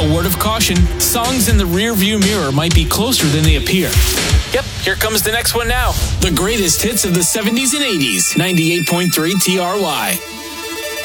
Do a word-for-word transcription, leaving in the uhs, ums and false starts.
A word of caution, songs in the rear-view mirror might be closer than they appear. Yep, here comes the next one now. The greatest hits of the seventies and eighties, ninety-eight point three T R Y.